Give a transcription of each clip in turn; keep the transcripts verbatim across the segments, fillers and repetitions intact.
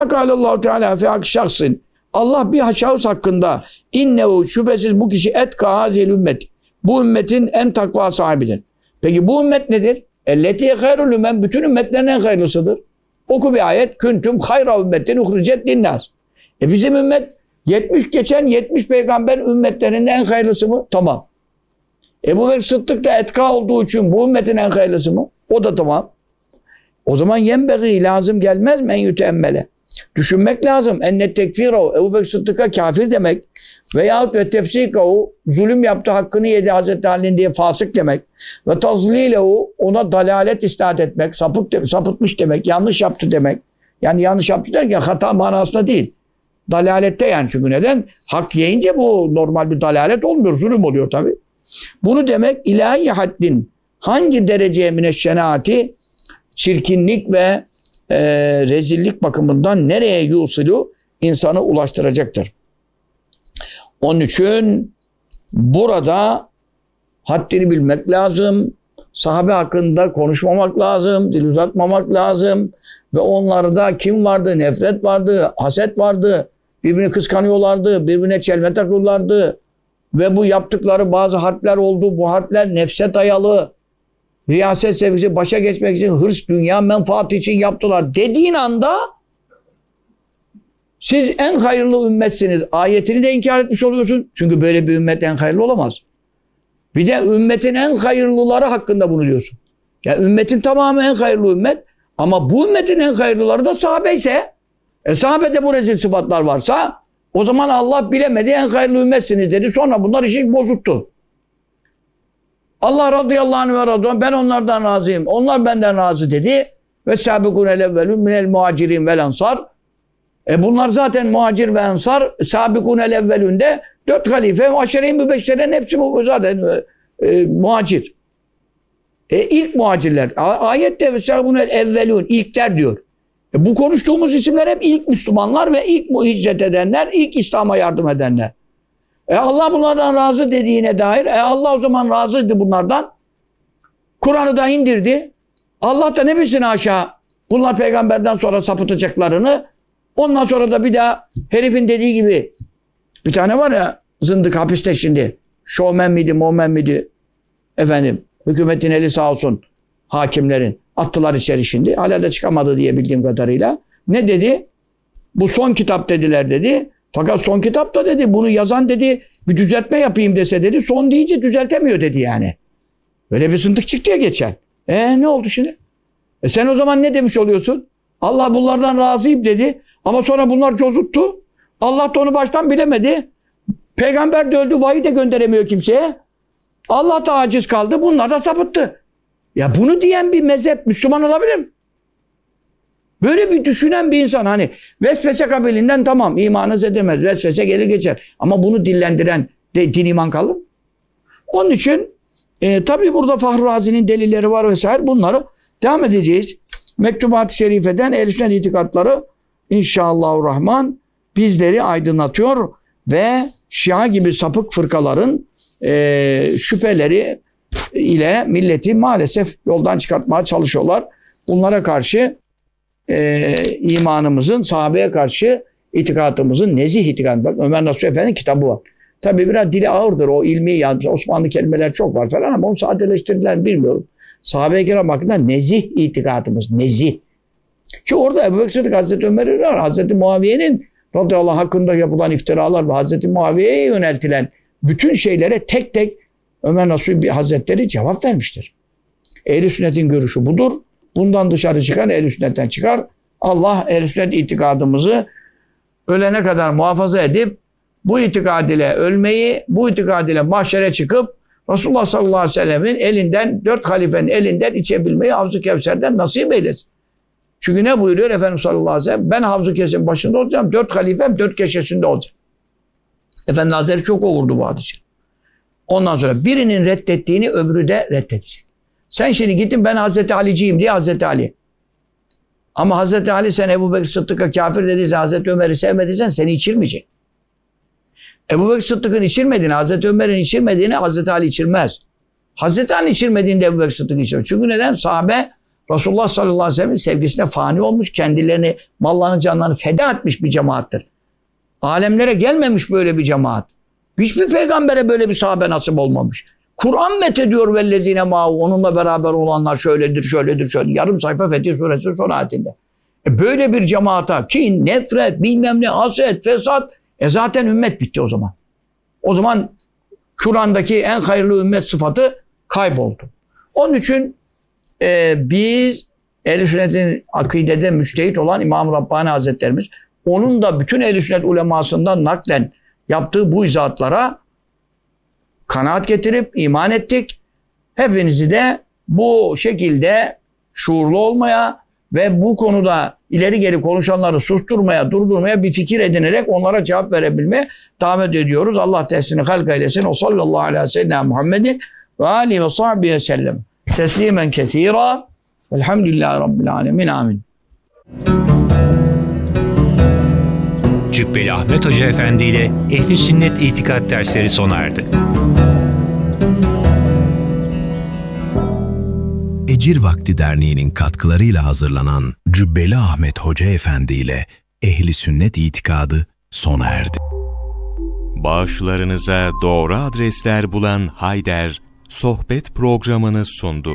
Allahu Teala fi hak şahsın. Allah bir şahıs hakkında innehu şüphesiz bu kişi etka hazil ümmet. Bu ümmetin en takva sahibidir. Peki bu ümmet nedir? Elleti hayrul ümmet, bütün ümmetlerin en hayırlısıdır. Oku bir ayet. Küntüm hayra ümmetin uhricet linnas. E bizim ümmet yetmiş geçen yetmiş peygamber ümmetlerinin en hayırlısı mı? Tamam. Ebu Bekir Sıddık da etka olduğu için bu ümmetin en hayırlısı mı? O da tamam. O zaman yenbeği lazım gelmez mi en yüteemmele? Düşünmek lazım. Enne tekfirahu, Ebu Bekir Sıddık'a kafir demek veyahut ve tefsikahu, zulüm yaptı, hakkını yedi Hazreti Ali'nin diye fasık demek ve tazlilehu, ona dalalet isnat etmek, sapık de, sapıtmış demek, yanlış yaptı demek. Yani yanlış yaptı derken hata manasında değil. Dalalette yani, çünkü neden? Hak yiyince bu normal bir dalalet olmuyor, zulüm oluyor tabi. Bunu demek ilahi haddin hangi dereceye mineşşenaati, çirkinlik ve e, rezillik bakımından nereye yusilu insanı ulaştıracaktır. Onun için burada haddini bilmek lazım. Sahabe hakkında konuşmamak lazım, dil uzatmamak lazım. Ve onlarda kim vardı? Nefret vardı, haset vardı. Birbirini kıskanıyorlardı, birbirine çelme takıyorlardı. Ve bu yaptıkları bazı harpler oldu. Bu harpler nefse dayalı. Riyaset sevgisi, başa geçmek için, hırs, dünya menfaati için yaptılar dediğin anda siz en hayırlı ümmetsiniz. Ayetini de inkar etmiş oluyorsun. Çünkü böyle bir ümmet en hayırlı olamaz. Bir de ümmetin en hayırlıları hakkında bunu diyorsun. Ya ümmetin tamamı en hayırlı ümmet ama bu ümmetin en hayırlıları da sahabe ise, e sahabede bu rezil sıfatlar varsa o zaman Allah bilemedi, en hayırlı ümmetsiniz dedi. Sonra bunlar işi bozuttu. Allah radıyallahu anh ve radıyallahu, ben onlardan razıyım, onlar benden razı dedi. Ve sâbikûne levvelûn minel muhacirin vel ansar. E bunlar zaten muhacir ve ensar, sâbikûne levvelûnde dört halife, aşere-i mübeşşerenin hepsi bu zaten e, e, muhacir. E ilk muhacirler. Ayette ve sâbikûne evvelûn, ilkler diyor. E bu konuştuğumuz isimler hep ilk Müslümanlar ve ilk hicret edenler, ilk İslam'a yardım edenler. E Allah bunlardan razı dediğine dair, e Allah o zaman razıydı bunlardan. Kur'an'ı da indirdi. Allah da ne bilsin aşağı bunlar peygamberden sonra sapıtacaklarını. Ondan sonra da bir daha herifin dediği gibi bir tane var ya zındık hapiste şimdi. Şovmen miydi, movmen miydi? Efendim hükümetin eli sağ olsun, hakimlerin. Attılar içeri şimdi. Hala da çıkamadı diye bildiğim kadarıyla. Ne dedi? Bu son kitap dediler dedi. Fakat son kitap da dedi, bunu yazan dedi, bir düzeltme yapayım dese dedi, son deyince düzeltemiyor dedi yani. Böyle bir zındık çıktı ya geçen. E ne oldu şimdi? E sen o zaman ne demiş oluyorsun? Allah bunlardan razıyım dedi ama sonra bunlar cozuttu. Allah da onu baştan bilemedi. Peygamber de öldü, vahiy de gönderemiyor kimseye. Allah da aciz kaldı, bunlar da sapıttı. Ya bunu diyen bir mezhep Müslüman olabilir mi? Böyle bir düşünen bir insan, hani vesvese kabilinden tamam, imanı zedemez, vesvese gelir geçer. Ama bunu dillendiren de, din iman kalır mı? Onun için e, tabii burada Fahri Razi'nin delilleri var vesaire, bunları devam edeceğiz. Mektubat-ı Şerife'den Ehl-i Sünnet itikatları inşallahurrahman bizleri aydınlatıyor ve Şia gibi sapık fırkaların e, şüpheleri ile milleti maalesef yoldan çıkartmaya çalışıyorlar. Bunlara karşı e, imanımızın, sahabeye karşı itikadımızın nezih itikadı. Bak Ömer Nasuh Efendi'nin kitabı var. Tabi biraz dili ağırdır, o ilmi yazmış. Osmanlı kelimeler çok var falan ama onu sadeleştirdiler bilmiyorum. Sahabe-i kiram hakkında nezih itikadımız, nezih. Ki orada Ebu Bekir Sıddık, Hazreti Ömer'i var. Hazreti Muaviye'nin radıyallahu hakkında yapılan iftiralar ve Hazreti Muaviye'ye yöneltilen bütün şeylere tek tek Ömer Nasuh Hazretleri cevap vermiştir. Ehl-i Sünnet'in görüşü budur. Bundan dışarı çıkan Ehl-i Sünnet'ten çıkar. Allah Ehl-i Sünnet itikadımızı ölene kadar muhafaza edip bu itikad ile ölmeyi, bu itikad ile mahşere çıkıp Resulullah sallallahu aleyhi ve sellemin elinden, dört halifenin elinden içebilmeyi Havz-ı Kevser'den nasip eylesin. Çünkü ne buyuruyor Efendimiz sallallahu aleyhi ve sellem? Ben Havz-ı Kevser'in başında olacağım, dört halifem dört köşesinde olacak. Efendimiz Hazretleri çok olurdu bu hadisi. Ondan sonra birinin reddettiğini öbürü de reddedecek. Sen şimdi gittin ben Hazreti Ali'ciyim diye Hazreti Ali. Ama Hazreti Ali sen Ebu Bekir Sıddık'a kafir dediyse, Hazreti Ömer'i sevmediysen seni içirmeyecek. Ebu Bekir Sıddık'ın içirmediğini, Hazreti Ömer'in içirmediğini Hazreti Ali içirmez. Hazreti Ali içirmediğinde Ebu Bekir Sıddık içirmez. Çünkü neden? Sahabe Resulullah sallallahu aleyhi ve sellem'in sevgisine fani olmuş, kendilerini, mallarını, canlarını feda etmiş bir cemaattir. Alemlere gelmemiş böyle bir cemaat. Hiçbir peygambere böyle bir sahabe nasip olmamış. Kur'an methediyor vellezine ma'hu, onunla beraber olanlar şöyledir, şöyledir, şöyle. Yarım sayfa Fetih Suresi son ayetinde. E böyle bir cemaata kin, nefret, bilmem ne, haset, fesat. E zaten ümmet bitti o zaman. O zaman Kur'an'daki en hayırlı ümmet sıfatı kayboldu. Onun için e, biz Ehl-i Sünnet'in akidede müçtehit olan İmam Rabbani Hazretlerimiz, onun da bütün Ehl-i Sünnet ulemasından naklen yaptığı bu izahatlara kanaat getirip iman ettik. Hepinizi de bu şekilde şuurlu olmaya ve bu konuda ileri geri konuşanları susturmaya, durdurmaya bir fikir edinerek onlara cevap verebilmeye davet ediyoruz. Allah teslini halk eylesin. O sallallahu aleyhi ve sellem Muhammedin ve aleyhi ve sahbihi ve sellem. Teslimen kesira. Elhamdülillahi Rabbil alemin. Amin. Cübbeli Ahmet Hoca Efendi ile Ehl-i Sünnet İtikad dersleri sona erdi. Ecir Vakti Derneği'nin katkılarıyla hazırlanan Cübbeli Ahmet Hoca Efendi ile Ehl-i Sünnet İtikadı sona erdi. Bağışlarınıza doğru adresler bulan Hayder, sohbet programını sundu.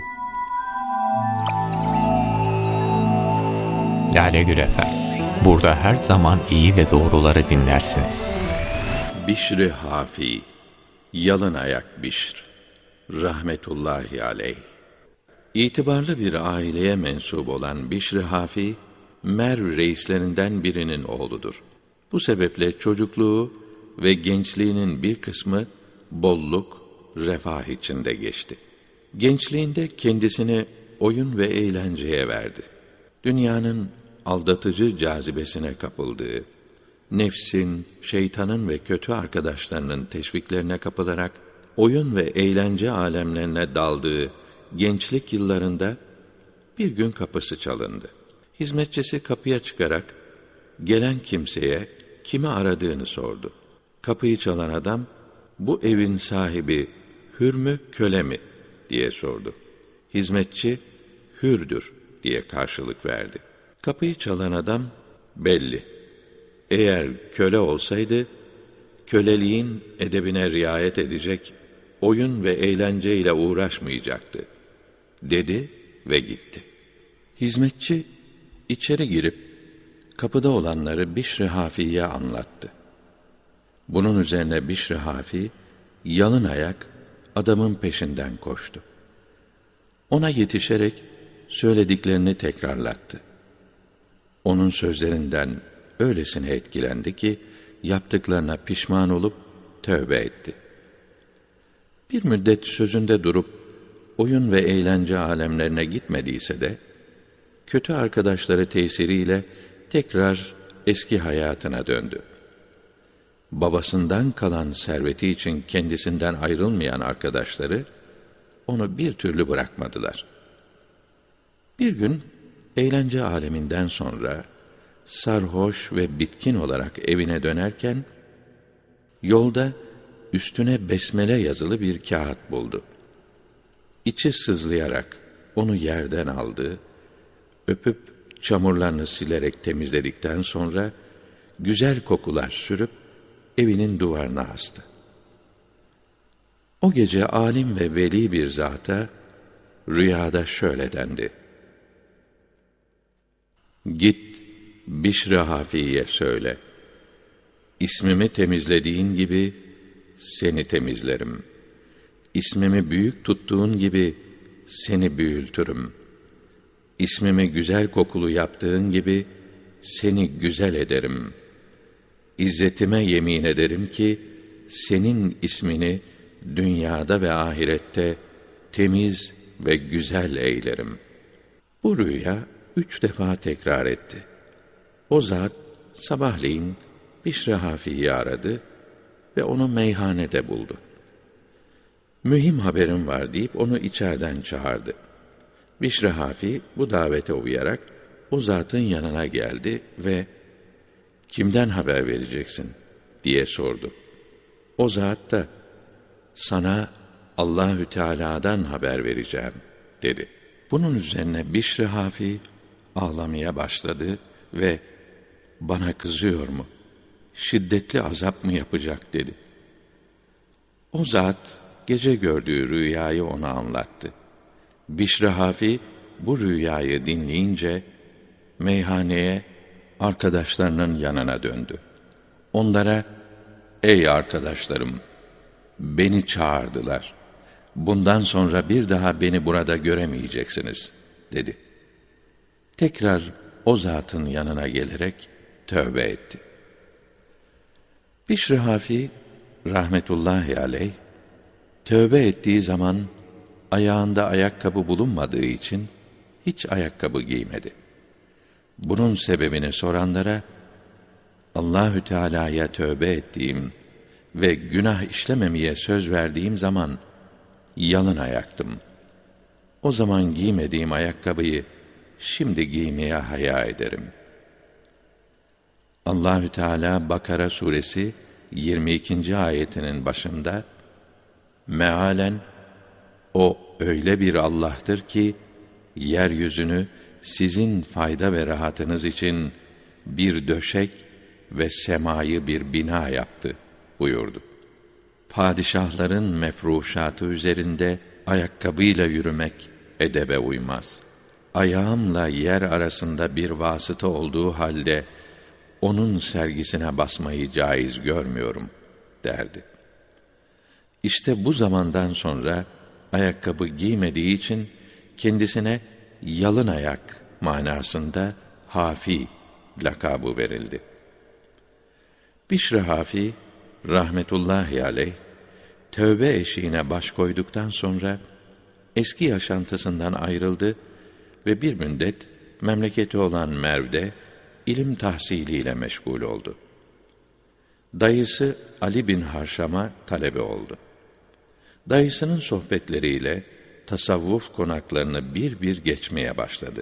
Lale Gül Efem. Burada her zaman iyi ve doğruları dinlersiniz. Bişr-i Hafi, yalın ayak Bişr, rahmetullahi aleyh. İtibarlı bir aileye mensup olan Bişr-i Hafi, Merv reislerinden birinin oğludur. Bu sebeple çocukluğu ve gençliğinin bir kısmı bolluk, refah içinde geçti. Gençliğinde kendisini oyun ve eğlenceye verdi. Dünyanın aldatıcı cazibesine kapıldığı, nefsin, şeytanın ve kötü arkadaşlarının teşviklerine kapılarak oyun ve eğlence alemlerine daldığı gençlik yıllarında bir gün kapısı çalındı. Hizmetçisi kapıya çıkarak gelen kimseye kimi aradığını sordu. Kapıyı çalan adam, bu evin sahibi hür mü köle mi diye sordu. Hizmetçi, hürdür diye karşılık verdi. Kapıyı çalan adam, belli. Eğer köle olsaydı, köleliğin edebine riayet edecek, oyun ve eğlenceyle uğraşmayacaktı, dedi ve gitti. Hizmetçi içeri girip kapıda olanları Bişr-i Hafi'ye anlattı. Bunun üzerine Bişr-i Hafi yalın ayak adamın peşinden koştu. Ona yetişerek söylediklerini tekrarlattı. Onun sözlerinden öylesine etkilendi ki yaptıklarına pişman olup tövbe etti. Bir müddet sözünde durup oyun ve eğlence alemlerine gitmediyse de kötü arkadaşları tesiriyle tekrar eski hayatına döndü. Babasından kalan serveti için kendisinden ayrılmayan arkadaşları onu bir türlü bırakmadılar. Bir gün eğlence aleminden sonra sarhoş ve bitkin olarak evine dönerken yolda üstüne besmele yazılı bir kağıt buldu. İçi sızlayarak onu yerden aldı, öpüp çamurlarını silerek temizledikten sonra güzel kokular sürüp evinin duvarına astı. O gece alim ve veli bir zata rüyada şöyle dendi: Git Bişr-i Hafi'ye söyle, İsmimi temizlediğin gibi seni temizlerim. İsmimi büyük tuttuğun gibi seni büyültürüm. İsmimi güzel kokulu yaptığın gibi seni güzel ederim. İzzetime yemin ederim ki senin ismini dünyada ve ahirette temiz ve güzel eylerim. Bu rüya üç defa tekrar etti. O zat sabahleyin Bişr-i Hafi'yi aradı ve onu meyhanede buldu. Mühim haberim var deyip onu içeriden çağırdı. Bişr-i Hafi bu davete uyarak o zatın yanına geldi ve "Kimden haber vereceksin?" diye sordu. O zat da "Sana Allahü Teala'dan haber vereceğim." dedi. Bunun üzerine Bişr Hafi ağlamaya başladı ve bana kızıyor mu, şiddetli azap mı yapacak dedi. O zat gece gördüğü rüyayı ona anlattı. Bişr Hafi bu rüyayı dinleyince meyhaneye, arkadaşlarının yanına döndü. Onlara, ey arkadaşlarım, beni çağırdılar. Bundan sonra bir daha beni burada göremeyeceksiniz, dedi. Tekrar o zatın yanına gelerek tövbe etti. Bişr Hafi rahmetullahi aleyh tövbe ettiği zaman ayağında ayakkabı bulunmadığı için hiç ayakkabı giymedi. Bunun sebebini soranlara, Allahü Teala'ya tövbe ettiğim ve günah işlememeye söz verdiğim zaman yalın ayaktım. O zaman giymediğim ayakkabıyı şimdi giymeye haya ederim. Allahü Teala Bakara suresi yirmi ikinci ayetinin başında mealen o öyle bir Allah'tır ki yeryüzünü sizin fayda ve rahatınız için bir döşek ve semayı bir bina yaptı buyurdu. Padişahların mefruşatı üzerinde ayakkabıyla yürümek edebe uymaz. Ayağımla yer arasında bir vasıta olduğu halde onun sergisine basmayı caiz görmüyorum derdi. İşte bu zamandan sonra ayakkabı giymediği için kendisine yalın ayak manasında Hafi lakabı verildi. Bişr Hafi rahmetullahi aleyh tövbe eşiğine baş koyduktan sonra eski yaşantısından ayrıldı ve bir müddet memleketi olan Merv'de ilim tahsiliyle meşgul oldu. Dayısı Ali bin Harşam'a talebe oldu. Dayısının sohbetleriyle tasavvuf konaklarını bir bir geçmeye başladı.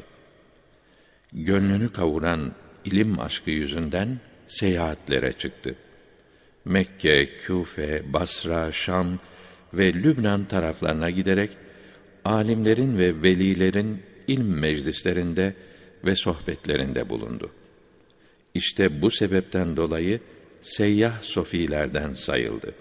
Gönlünü kavuran ilim aşkı yüzünden seyahatlere çıktı. Mekke, Küfe, Basra, Şam ve Lübnan taraflarına giderek alimlerin ve velilerin ilm meclislerinde ve sohbetlerinde bulundu. İşte bu sebepten dolayı seyyah sofilerden sayıldı.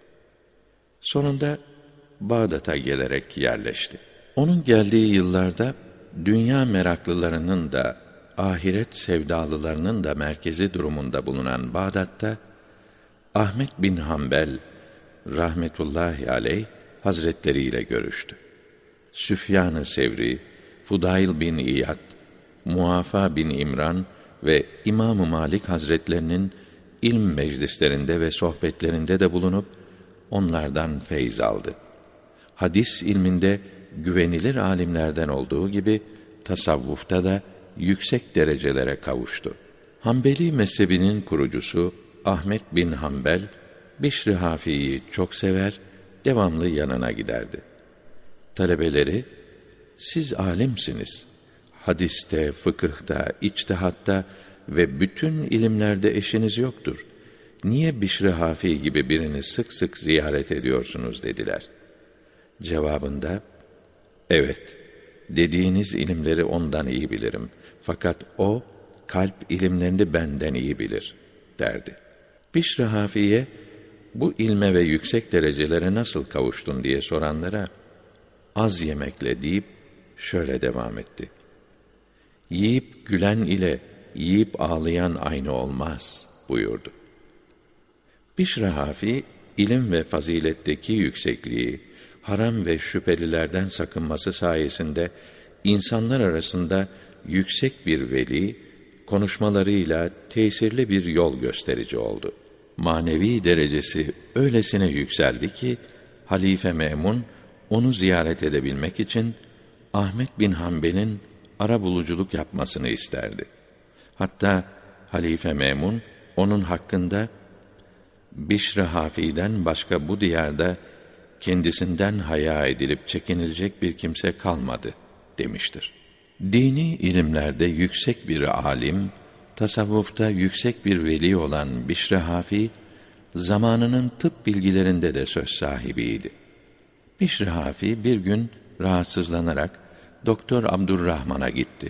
Sonunda Bağdat'a gelerek yerleşti. Onun geldiği yıllarda dünya meraklılarının da ahiret sevdalılarının da merkezi durumunda bulunan Bağdat'ta Ahmet bin Hanbel rahmetullahi aleyh hazretleri ile görüştü. Süfyan-ı Sevri, Fudayl bin İyad, Muafa bin İmran ve İmam-ı Malik hazretlerinin ilm meclislerinde ve sohbetlerinde de bulunup onlardan feyz aldı. Hadis ilminde güvenilir alimlerden olduğu gibi tasavvufta da yüksek derecelere kavuştu. Hanbeli mezhebinin kurucusu Ahmet bin Hanbel, Bişr Hafi'yi çok sever, devamlı yanına giderdi. Talebeleri, siz alimsiniz. Hadiste, fıkıhta, içtihatta ve bütün ilimlerde eşiniz yoktur. Niye Bişr Hafi gibi birini sık sık ziyaret ediyorsunuz dediler. Cevabında, evet, dediğiniz ilimleri ondan iyi bilirim. Fakat o, kalp ilimlerini benden iyi bilir, derdi. Bişr Hafi'ye, bu ilme ve yüksek derecelere nasıl kavuştun diye soranlara, az yemekle deyip şöyle devam etti. Yiyip gülen ile yiyip ağlayan aynı olmaz buyurdu. Bişr Hafi, ilim ve faziletteki yüksekliği, haram ve şüphelilerden sakınması sayesinde insanlar arasında yüksek bir veli, konuşmalarıyla tesirli bir yol gösterici oldu. Manevi derecesi öylesine yükseldi ki, Halife Memun, onu ziyaret edebilmek için Ahmet bin Hanbel'in arabuluculuk yapmasını isterdi. Hatta Halife Memun onun hakkında Bişr Hafi'den başka bu diyarda kendisinden haya edilip çekinilecek bir kimse kalmadı demiştir. Dini ilimlerde yüksek bir alim, tasavvufta yüksek bir veli olan Bişr Hafi, zamanının tıp bilgilerinde de söz sahibiydi. Bişr Hafi bir gün rahatsızlanarak Doktor Abdurrahman'a gitti.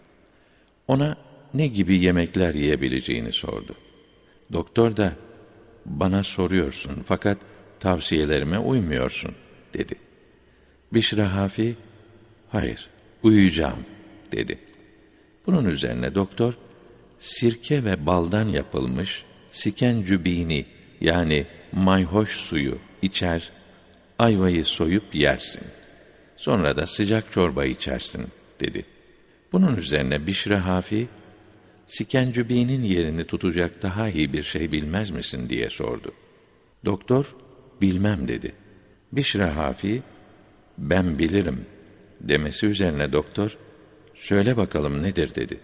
Ona ne gibi yemekler yiyebileceğini sordu. Doktor da, bana soruyorsun fakat tavsiyelerime uymuyorsun dedi. Bişrahafi, hayır, uyuyacağım dedi. Bunun üzerine doktor, sirke ve baldan yapılmış sikencübini yani mayhoş suyu içer, ayvayı soyup yersin. Sonra da sıcak çorba içersin dedi. Bunun üzerine Bişrahafi, sikencübinin yerini tutacak daha iyi bir şey bilmez misin diye sordu. Doktor, bilmem dedi. Bişrahafi, ben bilirim demesi üzerine doktor, söyle bakalım nedir dedi.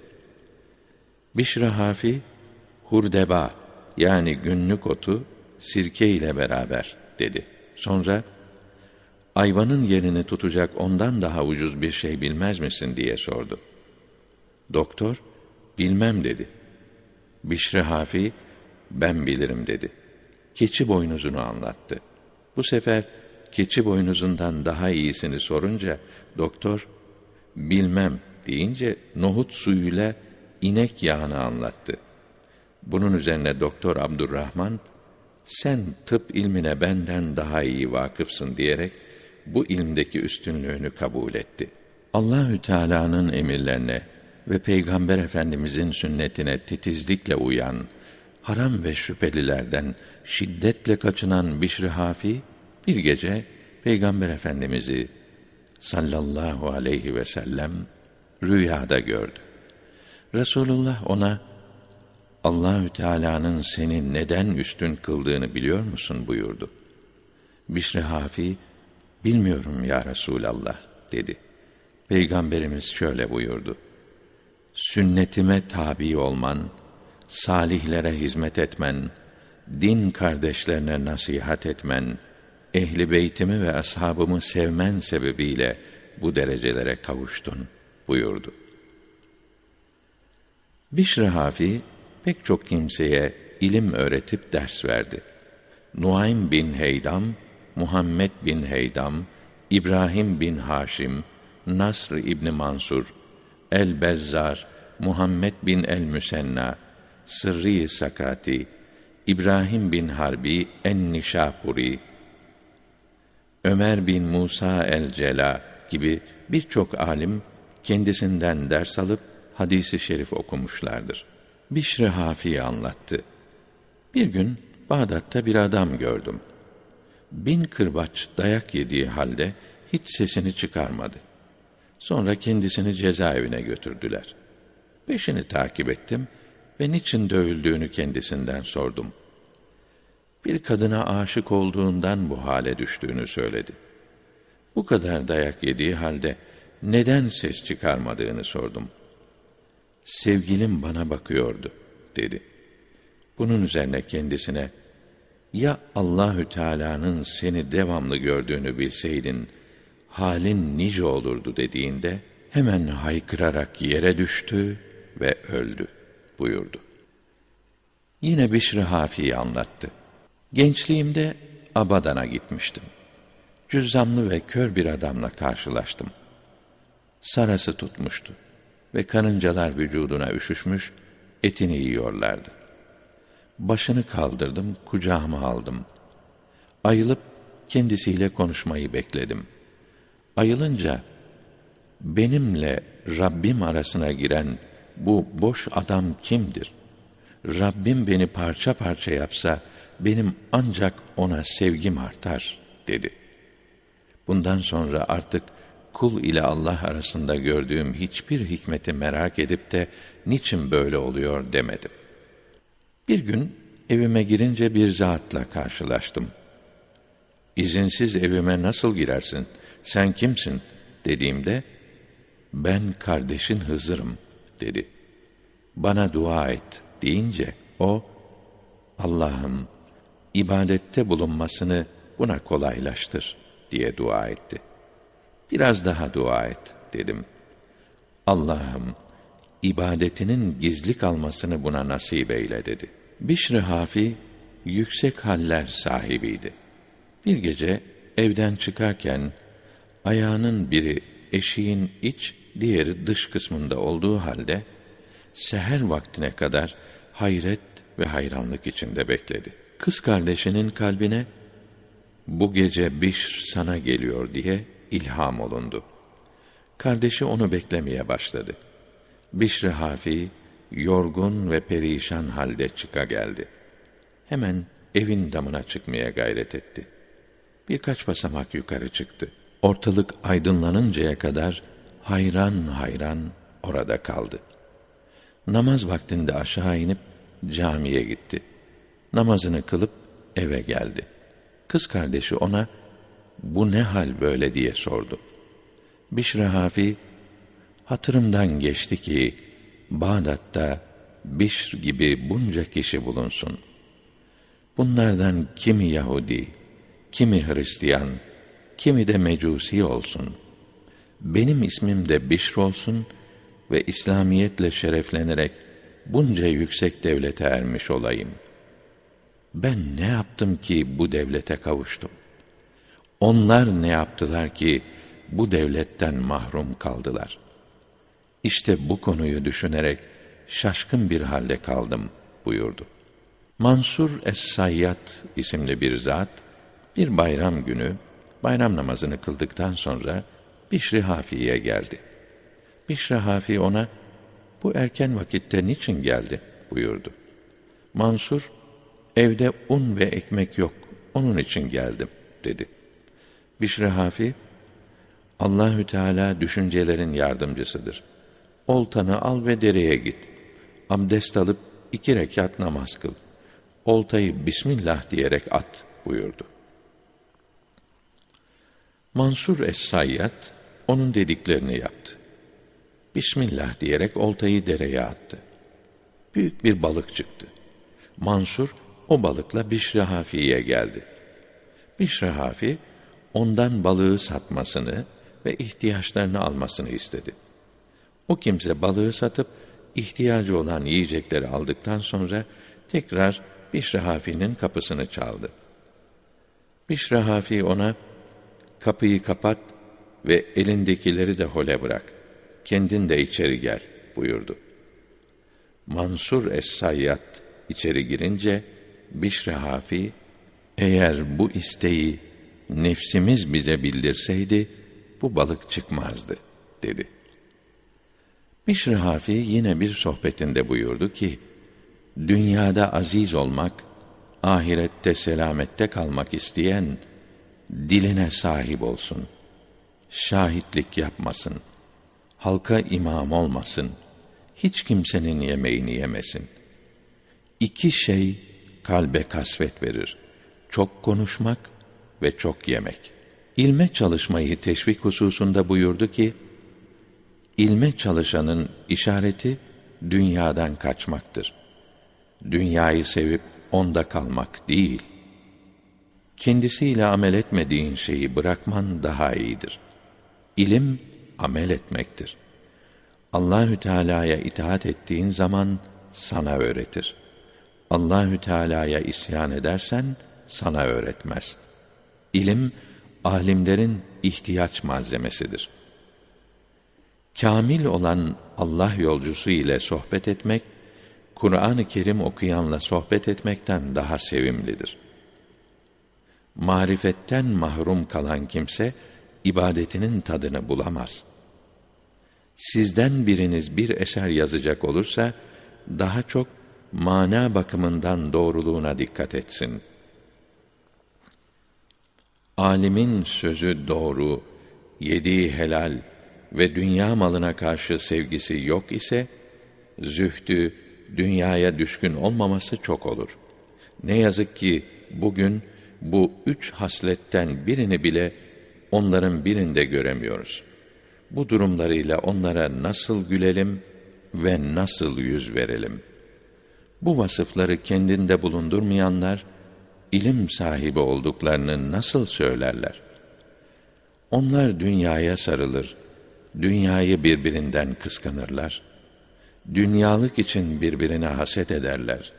Bişrahafi, hurdeba yani günlük otu sirke ile beraber dedi. Sonra, ayvanın yerini tutacak ondan daha ucuz bir şey bilmez misin diye sordu. Doktor, bilmem dedi. Bişrahafi, ben bilirim dedi. Keçi boynuzunu anlattı. Bu sefer keçi boynuzundan daha iyisini sorunca doktor, bilmem deyince nohut suyuyla inek yağını anlattı. Bunun üzerine Doktor Abdurrahman, sen tıp ilmine benden daha iyi vakıfsın diyerek bu ilmdeki üstünlüğünü kabul etti. Allahü Teala'nın emirlerine ve Peygamber Efendimizin sünnetine titizlikle uyan, haram ve şüphelilerden şiddetle kaçınan Bişrahafi, bir gece Peygamber Efendimiz'i sallallahu aleyhi ve sellem rüyada gördü. Resulullah ona, Allahü Teala'nın seni neden üstün kıldığını biliyor musun buyurdu. Bişrahafi, bilmiyorum ya Resulallah dedi. Peygamberimiz şöyle buyurdu. Sünnetime tabi olman, salihlere hizmet etmen, din kardeşlerine nasihat etmen, ehli beytimi ve ashabımı sevmen sebebiyle bu derecelere kavuştun buyurdu. Bişrahafi pek çok kimseye ilim öğretip ders verdi. Nuaym bin Heydam, Muhammed bin Heydam, İbrahim bin Haşim, Nasr İbni Mansur, El-Bezzar, Muhammed bin el-Müsenna, Sırrı Sakati, İbrahim bin Harbi en-Nişapuri, Ömer bin Musa el-Cela gibi birçok alim kendisinden ders alıp hadis-i şerif okumuşlardır. Bişrahafi anlattı. Bir gün Bağdat'ta bir adam gördüm. Bin kırbaç dayak yediği halde hiç sesini çıkarmadı. Sonra kendisini cezaevine götürdüler. Peşini takip ettim ve niçin dövüldüğünü kendisinden sordum. Bir kadına aşık olduğundan bu hale düştüğünü söyledi. Bu kadar dayak yediği halde neden ses çıkarmadığını sordum. Sevgilim bana bakıyordu dedi. Bunun üzerine kendisine, ya Allahü Teala'nın seni devamlı gördüğünü bilseydin halin nice olurdu dediğinde hemen haykırarak yere düştü ve öldü buyurdu. Yine Bişrahafi anlattı. Gençliğimde Abadan'a gitmiştim. Cüzzamlı ve kör bir adamla karşılaştım. Sarası tutmuştu ve karıncalar vücuduna üşüşmüş, etini yiyorlardı. Başını kaldırdım, kucağıma aldım. Ayılıp kendisiyle konuşmayı bekledim. Ayılınca, benimle Rabbim arasına giren bu boş adam kimdir? Rabbim beni parça parça yapsa, benim ancak ona sevgim artar, dedi. Bundan sonra artık kul ile Allah arasında gördüğüm hiçbir hikmeti merak edip de niçin böyle oluyor demedim. Bir gün evime girince bir zatla karşılaştım. İzinsiz evime nasıl girersin? Sen kimsin? Dediğimde, ben kardeşin Hızır'ım, dedi. Bana dua et deyince o, Allah'ım ibadette bulunmasını buna kolaylaştır diye dua etti. Biraz daha dua et dedim. Allah'ım ibadetinin gizli kalmasını buna nasip eyle dedi. Bişrahafi yüksek haller sahibiydi. Bir gece evden çıkarken ayağının biri eşiğin iç, diğeri dış kısmında olduğu halde seher vaktine kadar hayret ve hayranlık içinde bekledi. Kız kardeşinin kalbine bu gece Bişr sana geliyor diye ilham olundu. Kardeşi onu beklemeye başladı. Bişr-i Hafi yorgun ve perişan halde çıka geldi. Hemen evin damına çıkmaya gayret etti. Birkaç basamak yukarı çıktı. Ortalık aydınlanıncaya kadar hayran hayran orada kaldı. Namaz vaktinde aşağı inip camiye gitti. Namazını kılıp eve geldi. Kız kardeşi ona bu ne hal böyle diye sordu. Bişr-i Hafi, hatırımdan geçti ki Bağdat'ta Bişr gibi bunca kişi bulunsun. Bunlardan kimi Yahudi, kimi Hristiyan, kimi de Mecusi olsun. Benim ismim de Bişr olsun ve İslamiyetle şereflenerek bunca yüksek devlete ermiş olayım. Ben ne yaptım ki bu devlete kavuştum? Onlar ne yaptılar ki bu devletten mahrum kaldılar? İşte bu konuyu düşünerek şaşkın bir halde kaldım buyurdu. Mansur Es-Sayyat isimli bir zat bir bayram günü bayram namazını kıldıktan sonra Bişr-i Hafi'ye geldi. Bişr-i Hafi ona bu erken vakitte niçin geldi buyurdu. Mansur, evde un ve ekmek yok, onun için geldim dedi. Bişr-i Hafi, Allahü Teala düşüncelerin yardımcısıdır. Oltanı al ve dereye git. Abdest alıp iki rekat namaz kıl. Oltayı Bismillah diyerek at buyurdu. Mansur Es-Sayyat onun dediklerini yaptı. Bismillah diyerek oltayı dereye attı. Büyük bir balık çıktı. Mansur o balıkla Bişr-i Hafi'ye geldi. Bişr-i Hafi ondan balığı satmasını ve ihtiyaçlarını almasını istedi. O kimse balığı satıp ihtiyacı olan yiyecekleri aldıktan sonra tekrar Bişr-i Hafi'nin kapısını çaldı. Bişr-i Hafi ona kapıyı kapat ve elindekileri de hole bırak. Kendin de içeri gel buyurdu. Mansur Es-Sayyat içeri girince Bişr-i Hafi, eğer bu isteği nefsimiz bize bildirseydi bu balık çıkmazdı dedi. Bişr-i Hafi yine bir sohbetinde buyurdu ki, dünyada aziz olmak, ahirette selamette kalmak isteyen diline sahip olsun, şahitlik yapmasın, halka imam olmasın, hiç kimsenin yemeğini yemesin. İki şey kalbe kasvet verir, çok konuşmak ve çok yemek. İlme çalışmayı teşvik hususunda buyurdu ki, ilme çalışanın işareti dünyadan kaçmaktır. Dünyayı sevip onda kalmak değil, kendisiyle amel etmediğin şeyi bırakman daha iyidir. İlim, amel etmektir. Allahü Teala'ya itaat ettiğin zaman sana öğretir. Allahü Teala'ya isyan edersen sana öğretmez. İlim, alimlerin ihtiyaç malzemesidir. Kamil olan Allah yolcusu ile sohbet etmek, Kur'an-ı Kerim okuyanla sohbet etmekten daha sevimlidir. Marifetten mahrum kalan kimse, ibadetinin tadını bulamaz. Sizden biriniz bir eser yazacak olursa, daha çok mana bakımından doğruluğuna dikkat etsin. Alimin sözü doğru, yediği helal ve dünya malına karşı sevgisi yok ise, zühdü, dünyaya düşkün olmaması çok olur. Ne yazık ki bugün bu üç hasletten birini bile onların birinde göremiyoruz. Bu durumlarıyla onlara nasıl gülelim ve nasıl yüz verelim? Bu vasıfları kendinde bulundurmayanlar, ilim sahibi olduklarını nasıl söylerler? Onlar dünyaya sarılır, dünyayı birbirinden kıskanırlar. Dünyalık için birbirine haset ederler.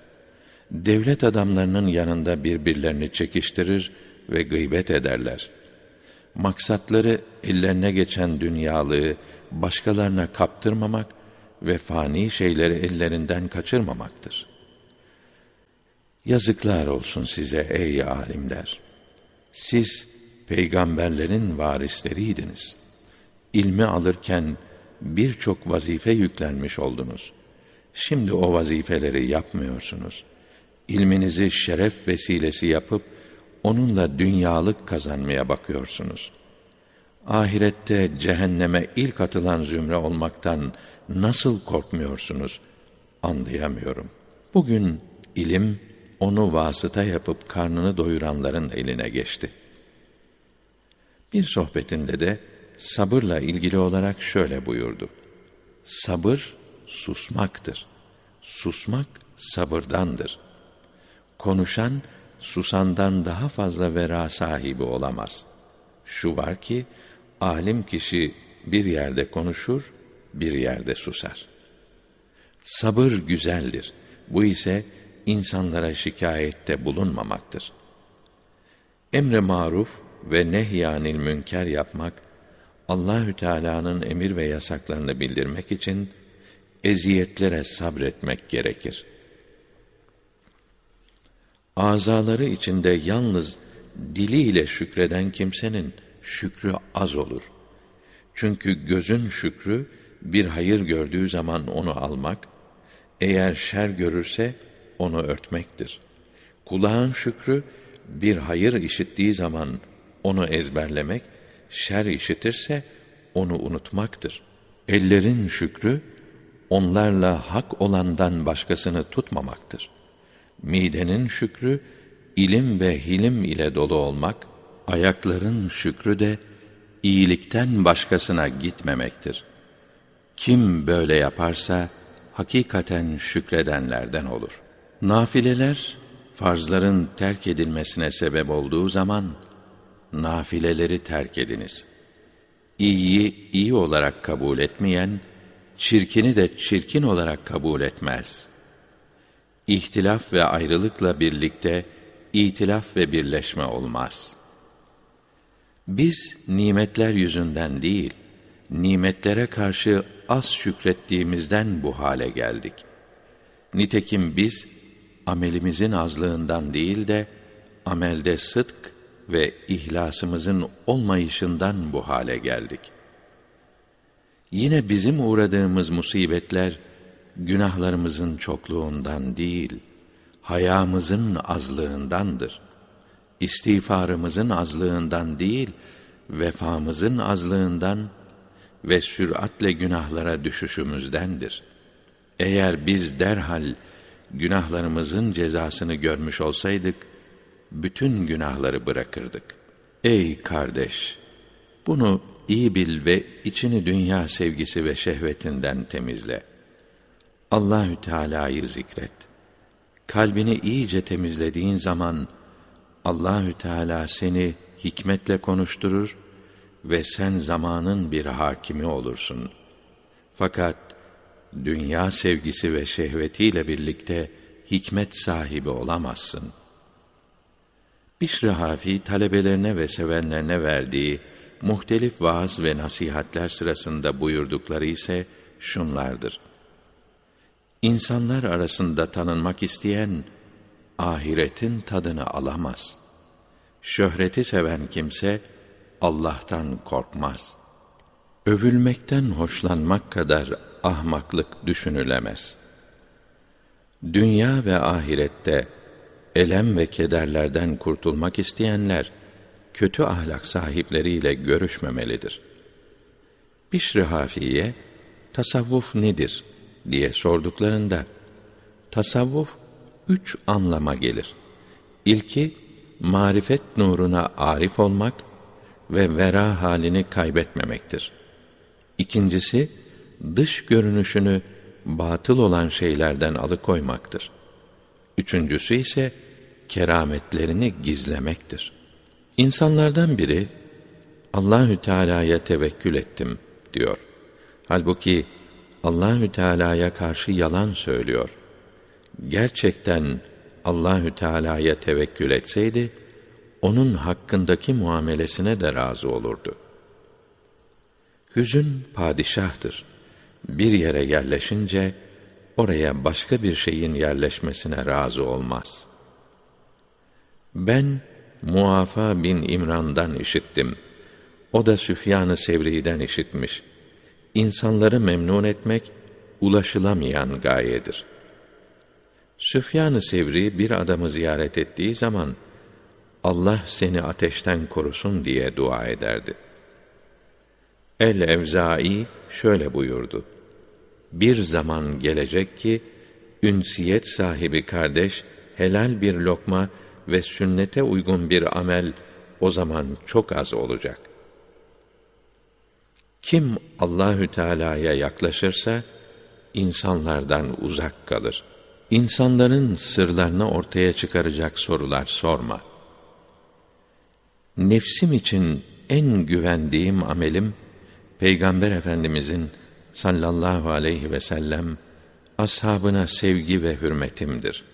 Devlet adamlarının yanında birbirlerini çekiştirir ve gıybet ederler. maksatları ellerine geçen dünyalığı başkalarına kaptırmamak ve fani şeyleri ellerinden kaçırmamaktır. Yazıklar olsun size ey alimler! Siz peygamberlerin varisleriydiniz. İlmi alırken birçok vazife yüklenmiş oldunuz. Şimdi o vazifeleri yapmıyorsunuz. İlminizi şeref vesilesi yapıp onunla dünyalık kazanmaya bakıyorsunuz. Ahirette cehenneme ilk atılan zümre olmaktan nasıl korkmuyorsunuz? Anlayamıyorum. Bugün ilim onu vasıta yapıp karnını doyuranların eline geçti. Bir sohbetinde de sabırla ilgili olarak şöyle buyurdu: sabır susmaktır. Susmak sabırdandır. Konuşan susandan daha fazla vera sahibi olamaz. Şu var ki alim kişi bir yerde konuşur, bir yerde susar. Sabır güzeldir. Bu ise insanlara şikayette bulunmamaktır. Emre maruf ve nehyanil münker yapmak, Allahü Teala'nın emir ve yasaklarını bildirmek için eziyetlere sabretmek gerekir. Azaları içinde yalnız diliyle şükreden kimsenin şükrü az olur. Çünkü gözün şükrü bir hayır gördüğü zaman onu almak, eğer şer görürse onu örtmektir. Kulağın şükrü bir hayır işittiği zaman onu ezberlemek, şer işitirse onu unutmaktır. Ellerin şükrü onlarla hak olandan başkasını tutmamaktır. Midenin şükrü ilim ve hilim ile dolu olmak, ayakların şükrü de iyilikten başkasına gitmemektir. Kim böyle yaparsa hakikaten şükredenlerden olur. Nafileler farzların terk edilmesine sebep olduğu zaman nafileleri terk ediniz. İyiyi iyi olarak kabul etmeyen, çirkini de çirkin olarak kabul etmez. İhtilaf ve ayrılıkla birlikte itilaf ve birleşme olmaz. Biz nimetler yüzünden değil, nimetlere karşı az şükrettiğimizden bu hale geldik. Nitekim biz amelimizin azlığından değil de amelde sıdk ve ihlasımızın olmayışından bu hale geldik. Yine bizim uğradığımız musibetler günahlarımızın çokluğundan değil, hayamızın azlığındandır. İstiğfarımızın azlığından değil, vefamızın azlığından ve süratle günahlara düşüşümüzdendir. Eğer biz derhal günahlarımızın cezasını görmüş olsaydık, bütün günahları bırakırdık. Ey kardeş! Bunu iyi bil ve içini dünya sevgisi ve şehvetinden temizle. Allahü Teala'yı zikret. Kalbini iyice temizlediğin zaman Allahü Teala seni hikmetle konuşturur ve sen zamanın bir hakimi olursun. Fakat dünya sevgisi ve şehvetiyle birlikte hikmet sahibi olamazsın. Bişr-i Hafi talebelerine ve sevenlerine verdiği muhtelif vaaz ve nasihatler sırasında buyurdukları ise şunlardır: İnsanlar arasında tanınmak isteyen ahiretin tadını alamaz. Şöhreti seven kimse Allah'tan korkmaz. Övülmekten hoşlanmak kadar ahmaklık düşünülemez. Dünya ve ahirette elem ve kederlerden kurtulmak isteyenler kötü ahlak sahipleriyle görüşmemelidir. Bişr-i Hafi'ye tasavvuf nedir diye sorduklarında, tasavvuf üç anlama gelir. İlki, marifet nuruna arif olmak ve vera halini kaybetmemektir. İkincisi, dış görünüşünü batıl olan şeylerden alıkoymaktır. Üçüncüsü ise kerametlerini gizlemektir. İnsanlardan biri, Allahü Teala'ya tevekkül ettim diyor. Halbuki Allahü Teala'ya karşı yalan söylüyor. Gerçekten Allahü Teala'ya tevekkül etseydi, onun hakkındaki muamelesine de razı olurdu. Hüzün padişahtır. Bir yere yerleşince oraya başka bir şeyin yerleşmesine razı olmaz. Ben Muafa bin İmran'dan işittim. O da Süfyan-ı Sevri'den işitmiş. İnsanları memnun etmek ulaşılamayan gayedir. Süfyan-ı Sevri bir adamı ziyaret ettiği zaman Allah seni ateşten korusun diye dua ederdi. El-Evzai şöyle buyurdu: Bir zaman gelecek ki ünsiyet sahibi kardeş helal bir lokma ve sünnete uygun bir amel o zaman çok az olacak. Kim Allahü Teala'ya yaklaşırsa insanlardan uzak kalır. İnsanların sırlarını ortaya çıkaracak sorular sorma. Nefsim için en güvendiğim amelim Peygamber Efendimizin sallallahu aleyhi ve sellem ashabına sevgi ve hürmetimdir.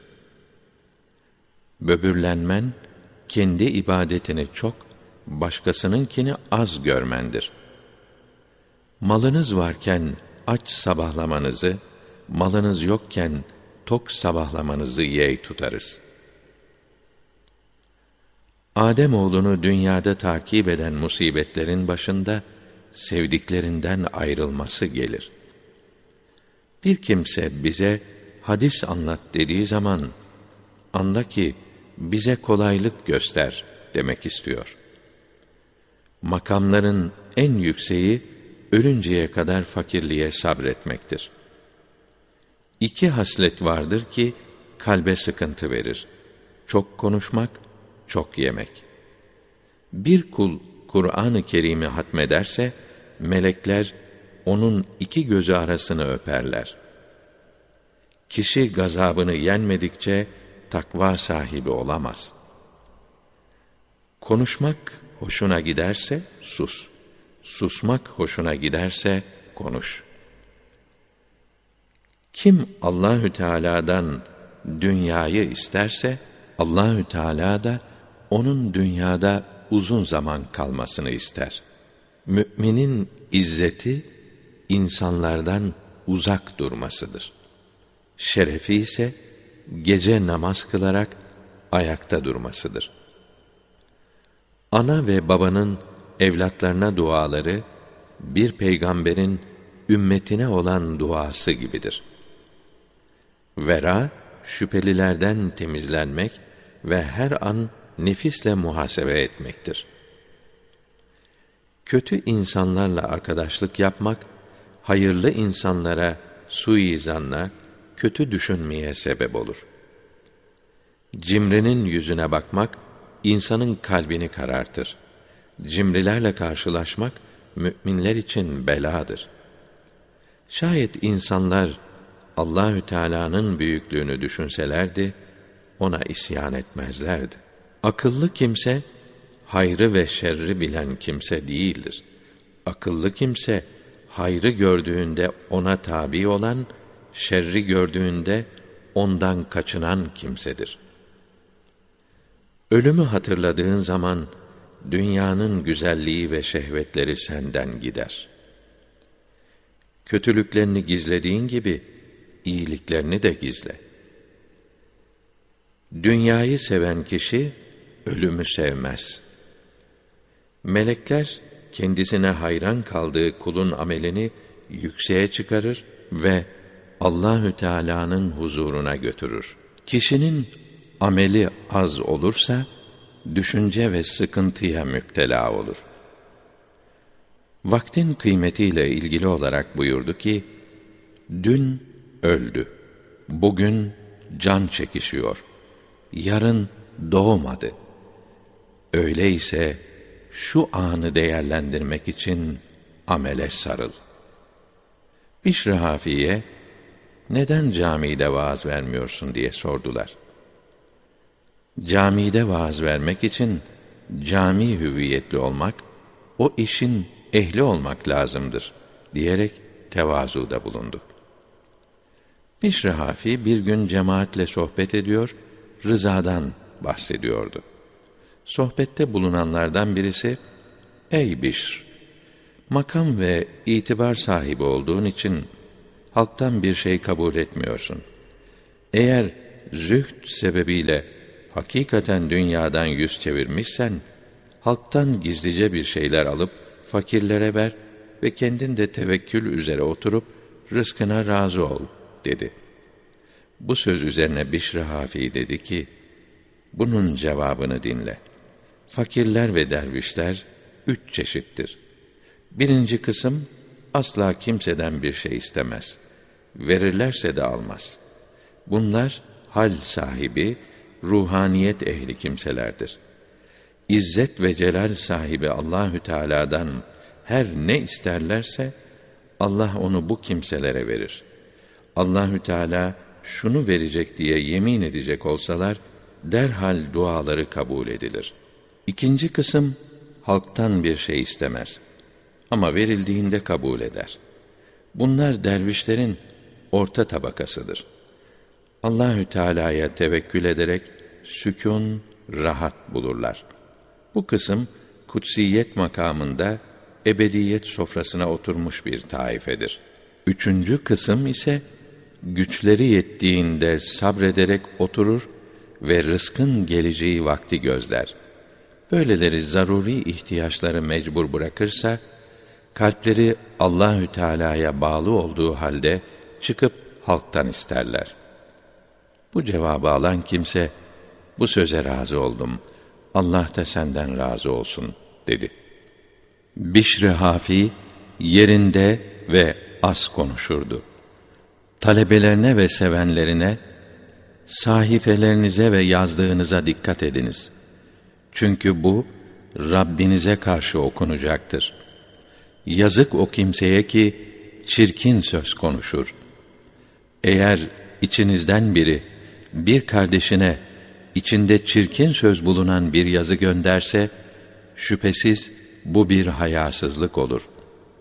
Böbürlenmen, kendi ibadetini çok, başkasınınkini az görmendir. Malınız varken aç sabahlamanızı, malınız yokken tok sabahlamanızı yeğ tutarız. Âdemoğlunu dünyada takip eden musibetlerin başında sevdiklerinden ayrılması gelir. Bir kimse bize hadis anlat dediği zaman, anla ki bize kolaylık göster demek istiyor. Makamların en yükseği, ölünceye kadar fakirliğe sabretmektir. İki haslet vardır ki, kalbe sıkıntı verir. Çok konuşmak, çok yemek. Bir kul, Kur'an-ı Kerim'i hatmederse, melekler, onun iki gözü arasını öperler. Kişi gazabını yenmedikçe, takva sahibi olamaz. Konuşmak hoşuna giderse, sus. Susmak hoşuna giderse, konuş. Kim Allahü Teala'dan dünyayı isterse, Allahü Teala da onun dünyada uzun zaman kalmasını ister. Müminin izzeti insanlardan uzak durmasıdır. Şerefi ise gece namaz kılarak ayakta durmasıdır. Ana ve babanın evlatlarına duaları bir peygamberin ümmetine olan duası gibidir. Vera, şüphelilerden temizlenmek ve her an nefisle muhasebe etmektir. Kötü insanlarla arkadaşlık yapmak, hayırlı insanlara suizanla, kötü düşünmeye sebep olur. Cimrinin yüzüne bakmak, insanın kalbini karartır. Cimrilerle karşılaşmak, müminler için beladır. Şayet insanlar, Allahü Teala'nın büyüklüğünü düşünselerdi, ona isyan etmezlerdi. Akıllı kimse, hayrı ve şerri bilen kimse değildir. Akıllı kimse, hayrı gördüğünde ona tabi olan, şerri gördüğünde ondan kaçınan kimsedir. Ölümü hatırladığın zaman, dünyanın güzelliği ve şehvetleri senden gider. Kötülüklerini gizlediğin gibi, iyiliklerini de gizle. Dünyayı seven kişi, ölümü sevmez. Melekler, kendisine hayran kaldığı kulun amelini yükseğe çıkarır ve Allahü Teala'nın huzuruna götürür. Kişinin ameli az olursa, düşünce ve sıkıntıya müptela olur. Vaktin kıymetiyle ilgili olarak buyurdu ki, dün öldü, bugün can çekişiyor, yarın doğmadı. Öyleyse şu anı değerlendirmek için amele sarıl. Bişr-i Hafiye, neden camide vaaz vermiyorsun diye sordular. Camide vaaz vermek için cami hüviyetli olmak, o işin ehli olmak lazımdır diyerek tevazuda bulundu. Bişr-i Hafi bir gün cemaatle sohbet ediyor, rızadan bahsediyordu. Sohbette bulunanlardan birisi, "Ey Bişr, makam ve itibar sahibi olduğun için halktan bir şey kabul etmiyorsun. Eğer zühd sebebiyle hakikaten dünyadan yüz çevirmişsen, halktan gizlice bir şeyler alıp fakirlere ver ve kendin de tevekkül üzere oturup rızkına razı ol," dedi. Bu söz üzerine Bişr-i Hafi dedi ki, "Bunun cevabını dinle. Fakirler ve dervişler üç çeşittir. Birinci kısım, asla kimseden bir şey istemez. Verirlerse de almaz. Bunlar hal sahibi, ruhaniyet ehli kimselerdir. İzzet ve celal sahibi Allahü Teala'dan her ne isterlerse Allah onu bu kimselere verir. Allahü Teala şunu verecek diye yemin edecek olsalar derhal duaları kabul edilir. İkinci kısım halktan bir şey istemez ama verildiğinde kabul eder. Bunlar dervişlerin orta tabakasıdır. Allahü Teala'ya tevekkül ederek sükûn, rahat bulurlar. Bu kısım kutsiyet makamında ebediyet sofrasına oturmuş bir taifedir. Üçüncü kısım ise güçleri yettiğinde sabrederek oturur ve rızkın geleceği vakti gözler. Böyleleri zaruri ihtiyaçları mecbur bırakırsa, kalpleri Allahü Teala'ya bağlı olduğu halde çıkıp halktan isterler. Bu cevabı alan kimse, "Bu söze razı oldum, Allah da senden razı olsun," dedi. Bişr-i Hafi yerinde ve az konuşurdu. Talebelerine ve sevenlerine, "Sahifelerinize ve yazdığınıza dikkat ediniz. Çünkü bu, Rabbinize karşı okunacaktır. Yazık o kimseye ki, çirkin söz konuşur. Eğer içinizden biri, bir kardeşine, içinde çirkin söz bulunan bir yazı gönderse, şüphesiz bu bir hayasızlık olur.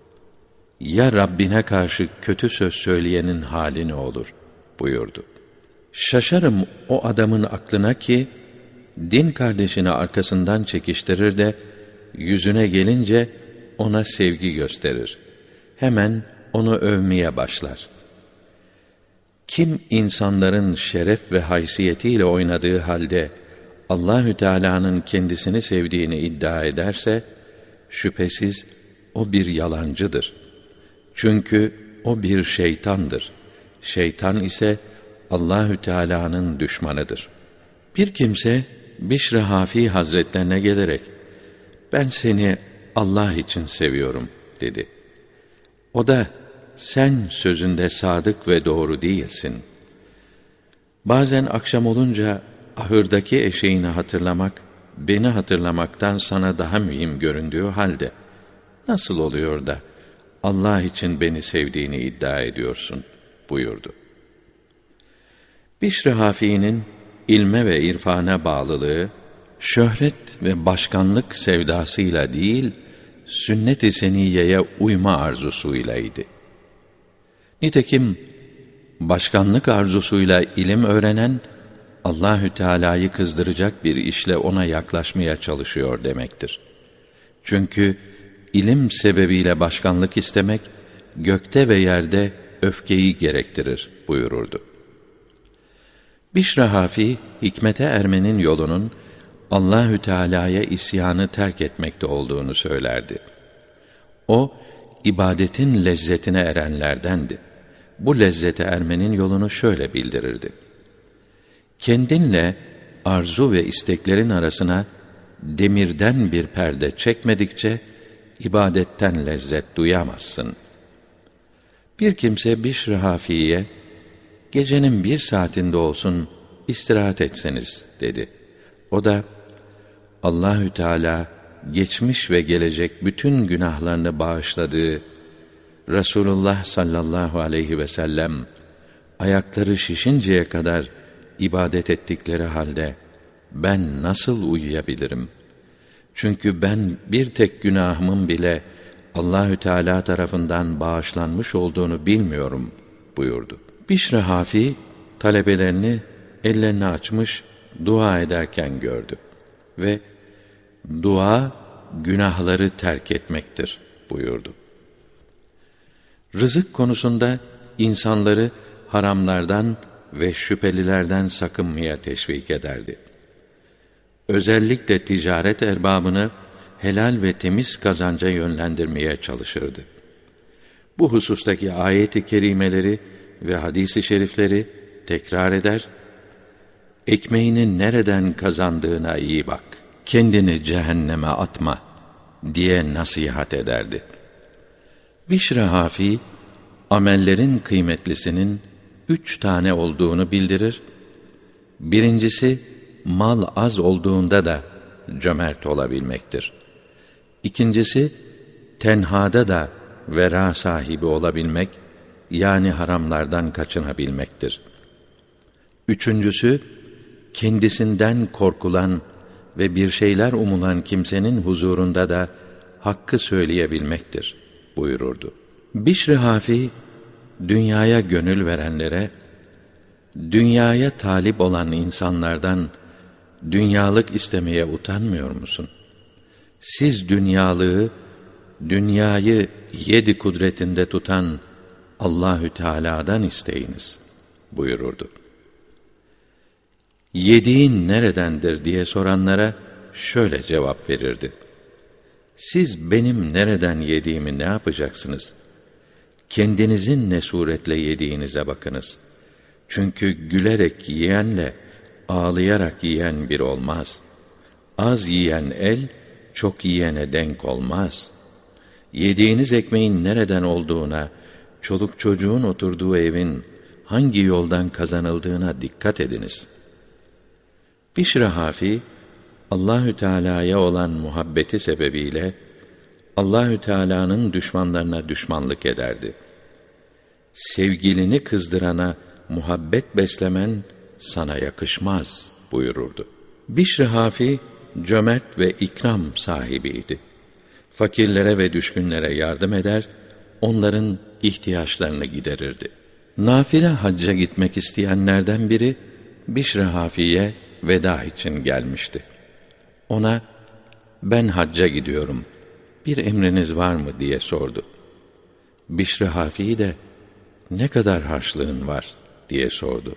Ya Rabbine karşı kötü söz söyleyenin hali ne olur?" buyurdu. Şaşarım o adamın aklına ki, din kardeşini arkasından çekiştirir de, yüzüne gelince ona sevgi gösterir. Hemen onu övmeye başlar. Kim insanların şeref ve haysiyetiyle oynadığı halde Allahü Teala'nın kendisini sevdiğini iddia ederse, şüphesiz o bir yalancıdır. Çünkü o bir şeytandır. Şeytan ise Allahü Teala'nın düşmanıdır. Bir kimse Bişr-i Hafi Hazretlerine gelerek, "Ben seni Allah için seviyorum," dedi. O da, "Sen sözünde sadık ve doğru değilsin. Bazen akşam olunca ahırdaki eşeğini hatırlamak, beni hatırlamaktan sana daha mühim göründüğü halde, nasıl oluyor da Allah için beni sevdiğini iddia ediyorsun?" buyurdu. Bişr-i Hafi'nin ilme ve irfana bağlılığı, şöhret ve başkanlık sevdasıyla değil, sünnet-i seniyeye uyma arzusuylaydı. Nitekim, başkanlık arzusuyla ilim öğrenen, Allahü Teala'yı kızdıracak bir işle ona yaklaşmaya çalışıyor demektir. Çünkü ilim sebebiyle başkanlık istemek, gökte ve yerde öfkeyi gerektirir buyururdu. Bişr-i Hafi, hikmete ermenin yolunun Allahü Teala'ya isyanı terk etmekte olduğunu söylerdi. O, ibadetin lezzetine erenlerdendi. Bu lezzete ermenin yolunu şöyle bildirirdi: kendinle arzu ve isteklerin arasına demirden bir perde çekmedikçe ibadetten lezzet duyamazsın. Bir kimse Bişr-i Hafi'ye, "Gecenin bir saatinde olsun istirahat etseniz," dedi. O da, Allahü Teala geçmiş ve gelecek bütün günahlarını bağışladığı Resulullah sallallahu aleyhi ve sellem ayakları şişinceye kadar ibadet ettikleri halde ben nasıl uyuyabilirim? Çünkü ben bir tek günahımın bile Allahü Teala tarafından bağışlanmış olduğunu bilmiyorum buyurdu. Bişr-i Hafi talebelerini ellerini açmış dua ederken gördü ve Dua, günahları terk etmektir buyurdu. Rızık konusunda insanları haramlardan ve şüphelilerden sakınmaya teşvik ederdi. Özellikle ticaret erbabını helal ve temiz kazanca yönlendirmeye çalışırdı. Bu husustaki ayet-i kerimeleri ve hadis-i şerifleri tekrar eder, ekmeğini nereden kazandığına iyi bak, kendini cehenneme atma diye nasihat ederdi. Bişr-i Hafi, amellerin kıymetlisinin üç tane olduğunu bildirir. Birincisi, mal az olduğunda da cömert olabilmektir. İkincisi, tenhada da vera sahibi olabilmek, yani haramlardan kaçınabilmektir. Üçüncüsü, kendisinden korkulan ve bir şeyler umulan kimsenin huzurunda da hakkı söyleyebilmektir buyururdu. Bişr-i Hafi, dünyaya gönül verenlere, dünyaya talip olan insanlardan dünyalık istemeye utanmıyor musun? Siz dünyalığı, dünyayı yedi kudretinde tutan Allahü Teala'dan isteyiniz buyururdu. Yediğin neredendir diye soranlara şöyle cevap verirdi: siz benim nereden yediğimi ne yapacaksınız? Kendinizin ne suretle yediğinize bakınız. Çünkü gülerek yiyenle ağlayarak yiyen bir olmaz. Az yiyen el, çok yiyene denk olmaz. Yediğiniz ekmeğin nereden olduğuna, çoluk çocuğun oturduğu evin hangi yoldan kazanıldığına dikkat ediniz. Bişr-i Hafi, Allahü Teala'ya olan muhabbeti sebebiyle Allahü Teala'nın düşmanlarına düşmanlık ederdi. Sevgilini kızdırana muhabbet beslemen sana yakışmaz buyururdu. Bişr-i Hafi cömert ve ikram sahibiydi. Fakirlere ve düşkünlere yardım eder, onların ihtiyaçlarını giderirdi. Nafile hacca gitmek isteyenlerden biri Bişr-i Hafi'ye veda için gelmişti. Ona, ben hacca gidiyorum, bir emriniz var mı diye sordu. Bişr-i Hafi de, ne kadar harçlığın var diye sordu.